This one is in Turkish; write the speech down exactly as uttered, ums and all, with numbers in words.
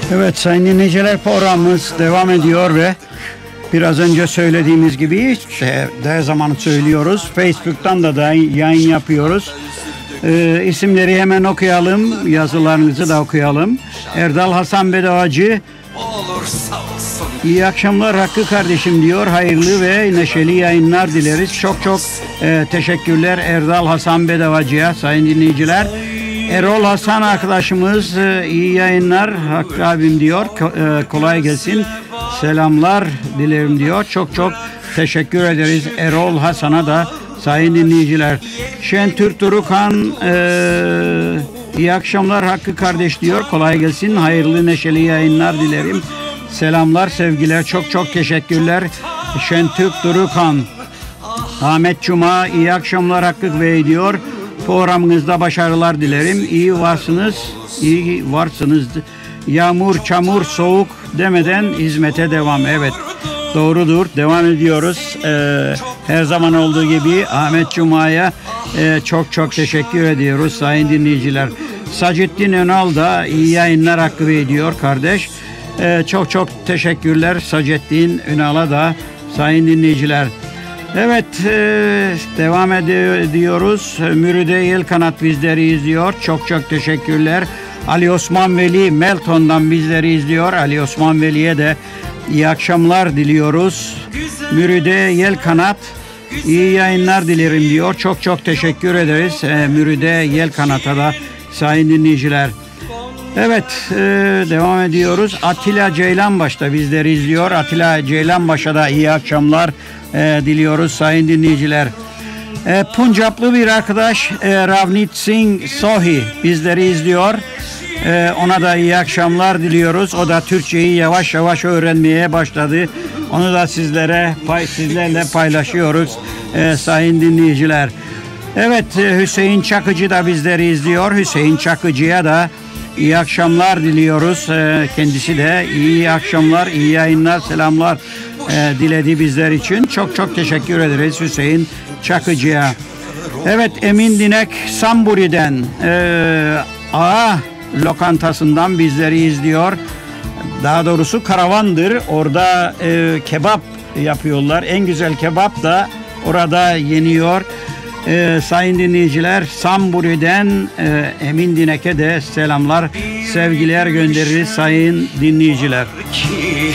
Evet sayın dinleyiciler, programımız devam ediyor ve biraz önce söylediğimiz gibi işte her zaman söylüyoruz. Facebook'tan da, da yayın yapıyoruz. Ee, isimleri hemen okuyalım, yazılarınızı da okuyalım. Erdal Hasan Bedavacı, iyi akşamlar Hakkı kardeşim diyor. Hayırlı ve neşeli yayınlar dileriz. Çok çok e, teşekkürler Erdal Hasan Bedavacı'ya sayın dinleyiciler. Erol Hasan arkadaşımız, e, iyi yayınlar Hakkı abim diyor. Ko- e, kolay gelsin. Selamlar dilerim diyor. Çok çok teşekkür ederiz Erol Hasan'a da sayın dinleyiciler. Şentürk Turukan, e, iyi akşamlar Hakkı kardeş diyor. Kolay gelsin. Hayırlı neşeli yayınlar dilerim. Selamlar, sevgiler. Çok çok teşekkürler Şentürk Turukan. Ahmet Cuma, iyi akşamlar Hakkı Bey diyor. Programınızda başarılar dilerim. İyi varsınız. İyi varsınız. Yağmur, çamur, soğuk demeden hizmete devam. Evet, doğrudur. Devam ediyoruz. Ee, her zaman olduğu gibi Ahmet Cuma'ya e, çok çok teşekkür ediyoruz sayın dinleyiciler. Sacettin Önal da iyi yayınlar Hakkı Bey diyor kardeş. Ee, çok çok teşekkürler Sacettin Önal'a da sayın dinleyiciler. Evet, e, devam ediyoruz. Müride Yelkanat bizleri izliyor. Çok çok teşekkürler. Ali Osman Veli Melton'dan bizleri izliyor. Ali Osman Veli'ye de iyi akşamlar diliyoruz. Müride Yelkanat, iyi yayınlar dilerim diyor. Çok çok teşekkür ederiz e, Müride Yelkanat'a da sayın dinleyiciler. Evet, e, devam ediyoruz. Atilla Ceylanbaş da bizleri izliyor. Atilla Ceylanbaş'a da iyi akşamlar e, diliyoruz sayın dinleyiciler. E, Puncaplı bir arkadaş e, Ravnit Singh Sohi bizleri izliyor. E, ona da iyi akşamlar diliyoruz. O da Türkçeyi yavaş yavaş öğrenmeye başladı. Onu da sizlere pay, sizlerle paylaşıyoruz e, sayın dinleyiciler. Evet, e, Hüseyin Çakıcı da bizleri izliyor. Hüseyin Çakıcı'ya da İyi akşamlar diliyoruz. Kendisi de iyi akşamlar, iyi yayınlar, selamlar diledi bizler için. Çok çok teşekkür ederiz Hüseyin Çakıcı'ya. Evet, Emin Dinek Samburi'den A lokantasından bizleri izliyor. Daha doğrusu karavandır. Orada kebap yapıyorlar. En güzel kebap da orada yeniyor. Ee, sayın dinleyiciler, Samburi'den e, Emin Dinek'e de selamlar, sevgiler göndeririz sayın dinleyiciler.